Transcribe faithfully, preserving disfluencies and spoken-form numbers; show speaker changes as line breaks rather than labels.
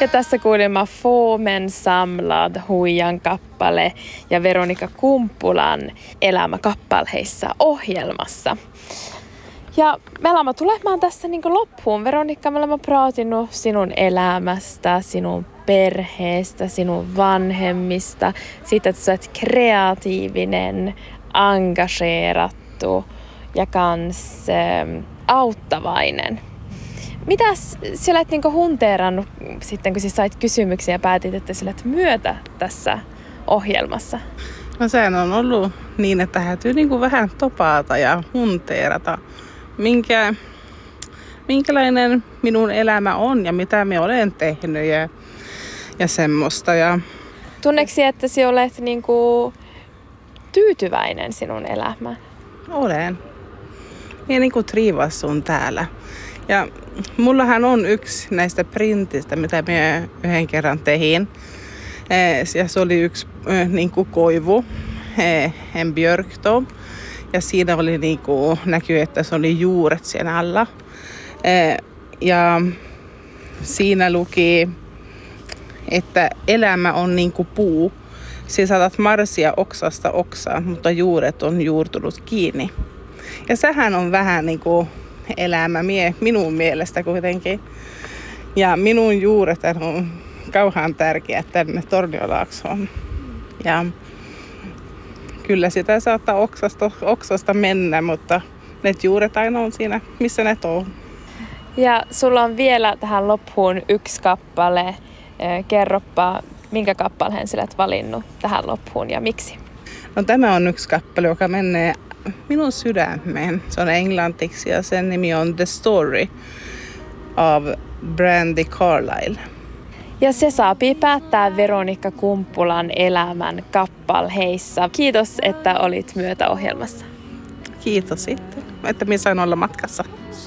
Ja tässä kuulimme Fåmen samlad huijan kappale ja Veronika Kumpulan elämä kappaleissa ohjelmassa. Ja me olemme tulemaan tässä niin loppuun. Veronika, me olemme praatinut sinun elämästä, sinun perheestä, sinun vanhemmista, siitä, että sä olet kreatiivinen, engageerattu ja kans äh, auttavainen. Mitäs sä olet niinku hunteerannut sitten, kun sä sait kysymyksiä ja päätit, että sä olet myötä tässä ohjelmassa?
No sehän on ollut niin, että täytyy niinku vähän topaata ja hunteerata, minkä, minkälainen minun elämä on ja mitä me olen tehnyt ja, ja semmoista. Ja...
Tunneksi, että sä olet niinku tyytyväinen sinun elämään?
Olen. Minä niinku triivasun täällä. Ja mullahan on yksi näistä printistä, mitä minä yhden kerran tehin. Ja se oli yksi niin kuin koivu, en björkto. Ja siinä oli niin kuin, näkyy, että se oli juuret sen alla. Ja siinä luki, että elämä on niin kuin puu. Sinä saatat marssia oksasta oksaan, mutta juuret on juurtunut kiinni. Ja sehän on vähän niin kuin elämä mie, minun mielestä kuitenkin. Ja minun juuret on kauhean tärkeät tänne Torniolaaksoon. Ja kyllä sitä saattaa oksasta, oksasta mennä, mutta ne juuret aina on siinä, missä ne on.
Ja sulla on vielä tähän loppuun yksi kappale. Kerropa, minkä kappaleen sä olet valinnut tähän loppuun ja miksi?
No tämä on yksi kappale, joka menee minun sydämeen. Se on englantiksi ja sen nimi on The Story of Brandi Carlile.
Ja se saapii päättää Veronika Kumpulan elämän kappaleissa. Kiitos, että olit myötäohjelmassa.
Kiitos sitten, että minä sain olla matkassa.